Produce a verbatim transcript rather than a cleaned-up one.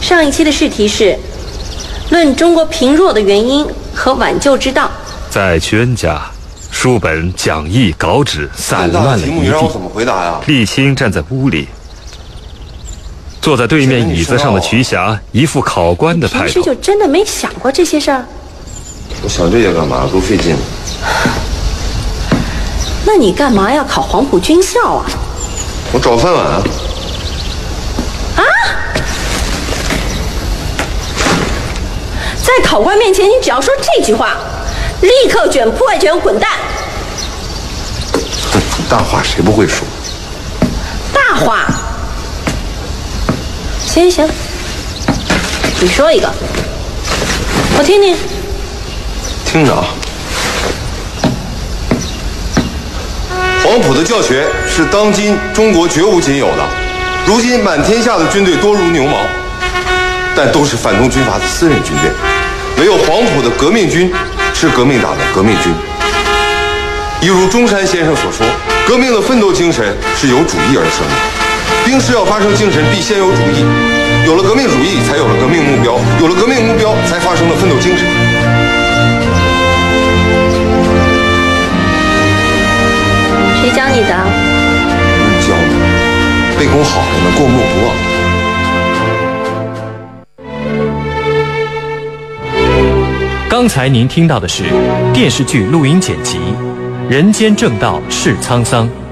上一期的试题是论中国贫弱的原因和挽救之道。 在屈恩家，书本、讲义、稿纸散乱了一地。 怎么回答呀？ 沥青站在屋里，坐在对面椅子上的瞿霞一副考官的态度。 平时就真的没想过这些事儿？ 我想这些干嘛？多费劲。 那你干嘛要考黄埔军校啊？ 我找饭碗啊。 啊！在考官面前，你只要说这句话，立刻卷铺盖卷滚蛋。 哼，大话谁不会说？ 大话。行行，你说一个，我听听。 听着啊。黄埔的教学是当今中国绝无仅有的，如今满天下的军队多如牛毛，但都是反动军阀的私人军队，唯有黄埔的革命军是革命党的革命军。一如中山先生所说，革命的奋斗精神是由主义而生的，兵士要发生精神必先有主义，有了革命主义才有了革命目标，有了革命目标才发生了奋斗精神。 谁教你的？ 教你，背功好了呢，过目不忘。 刚才您听到的是电视剧录音剪辑《人间正道是沧桑》。